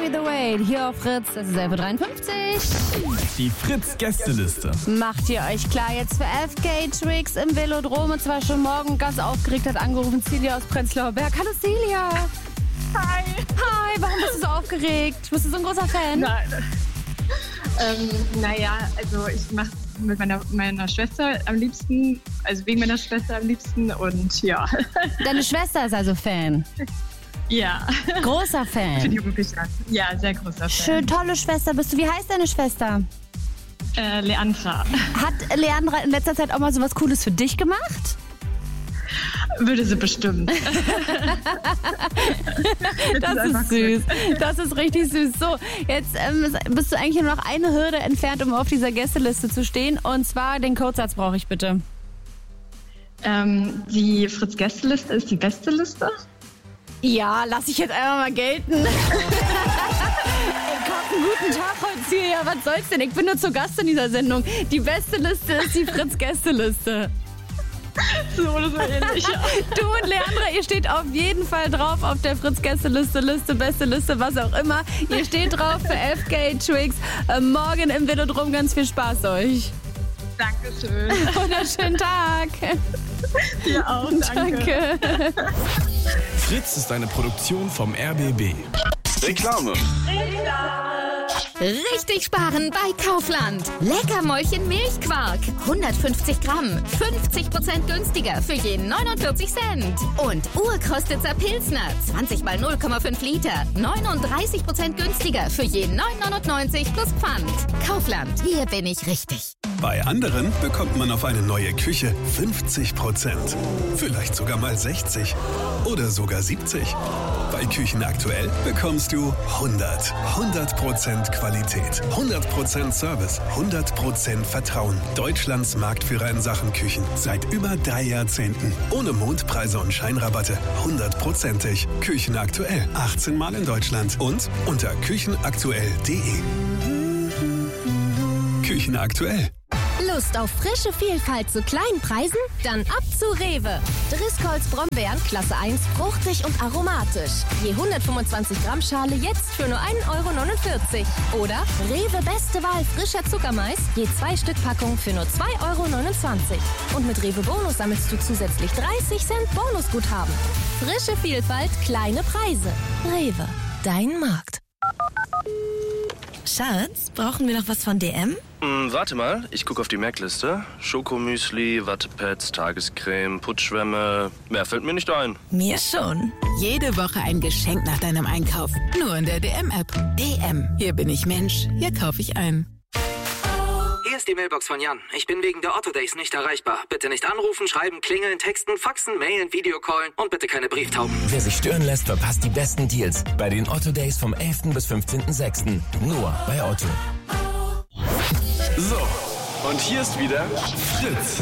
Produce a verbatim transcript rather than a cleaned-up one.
Carry the Weight hier auf Fritz. Das ist elf Uhr dreiundfünfzig. Die Fritz-Gästeliste. Macht ihr euch klar jetzt für F K Twigs im Velodrom? Und zwar schon morgen ganz aufgeregt hat angerufen Celia aus Prenzlauer Berg. Hallo Celia. Hi. Hi, warum bist du so aufgeregt? Bist du so ein großer Fan? Nein. Ähm, naja, also ich mache mit meiner, meiner Schwester am liebsten, also wegen meiner Schwester am liebsten und ja. Deine Schwester ist also Fan? Ja. Großer Fan? Für die wirklich Ja, sehr großer Fan. Schön, tolle Schwester bist du. Wie heißt deine Schwester? Äh, Leandra. Hat Leandra in letzter Zeit auch mal so was Cooles für dich gemacht? Würde sie bestimmt. Das ist ist süß. Das ist richtig süß. So, jetzt ähm, bist du eigentlich nur noch eine Hürde entfernt, um auf dieser Gästeliste zu stehen. Und zwar den Codesatz brauche ich bitte. Ähm, die Fritz-Gästeliste ist die beste Liste? Ja, lass ich jetzt einfach mal gelten. Ey, Gott, einen guten Tag heute, Celia. Was soll's denn? Ich bin nur zu Gast in dieser Sendung. Die beste Liste ist die Fritz-Gästeliste. So oder so ähnlich, ja. Du und Leandra, ihr steht auf jeden Fall drauf auf der Fritz-Gästeliste, Liste, beste Liste, was auch immer. Ihr steht drauf für F K Twigs. Äh, morgen im Velodrom. Ganz viel Spaß euch. Dankeschön. Wunderschönen Tag. Dir auch, danke. Danke. Fritz ist eine Produktion vom R B B. Reklame. Richtig sparen bei Kaufland. Leckermäulchen Milchquark. hundertfünfzig Gramm. fünfzig Prozent günstiger für jeden neunundvierzig Cent. Und Urkostitzer Pilsner. zwanzig mal null Komma fünf Liter. neununddreißig Prozent günstiger für jeden neun neunundneunzig plus Pfand. Kaufland. Hier bin ich richtig. Bei anderen bekommt man auf eine neue Küche fünfzig Prozent. Vielleicht sogar mal sechzig. Oder sogar siebzig. Bei Küchen aktuell bekommst du hundert. hundert Prozent Qualität. hundert Prozent Service. hundert Prozent Vertrauen. Deutschlands Marktführer in Sachen Küchen. Seit über drei Jahrzehnten. Ohne Mondpreise und Scheinrabatte. hundertprozentig. Küchen aktuell. achtzehn Mal in Deutschland. Und unter küchenaktuell punkt de. Küchen aktuell. Lust auf frische Vielfalt zu kleinen Preisen? Dann ab zu Rewe. Driscolls Brombeeren Klasse eins, fruchtig und aromatisch. Je hundertfünfundzwanzig Gramm Schale jetzt für nur ein Euro neunundvierzig. Oder Rewe Beste Wahl frischer Zuckermais, je zwei Stück Packung für nur zwei Euro neunundzwanzig. Und mit Rewe Bonus sammelst du zusätzlich dreißig Cent Bonusguthaben. Frische Vielfalt, kleine Preise. Rewe, dein Markt. Schatz, brauchen wir noch was von D M? Hm, warte mal, ich gucke auf die Merkliste. Schokomüsli, Wattepads, Tagescreme, Putzschwämme. Mehr fällt mir nicht ein. Mir schon. Jede Woche ein Geschenk nach deinem Einkauf. Nur in der D M-App. D M. Hier bin ich Mensch. Hier kaufe ich ein. Hier ist die Mailbox von Jan. Ich bin wegen der Otto Days nicht erreichbar. Bitte nicht anrufen, schreiben, klingeln, texten, faxen, mailen, Videocallen und bitte keine Brieftauben. Wer sich stören lässt, verpasst die besten Deals bei den Otto Days vom elften bis fünfzehnten sechsten Nur bei Otto. So, und hier ist wieder Fritz.